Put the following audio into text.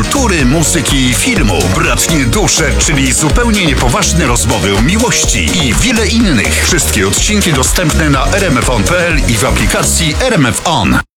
kultury, muzyki, filmu, bratnie dusze, czyli zupełnie niepoważne rozmowy o miłości i wiele innych. Wszystkie odcinki dostępne na rmfon.pl i w aplikacji RMF On.